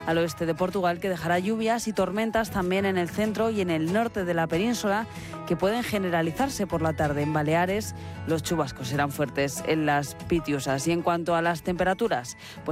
al oeste de Portugal, que dejará lluvias y tormentas también en el centro y en el norte de la península, que pueden generalizarse por la tarde. En Baleares los chubascos serán fuertes en las Pitiusas. Y en cuanto a las temperaturas, pues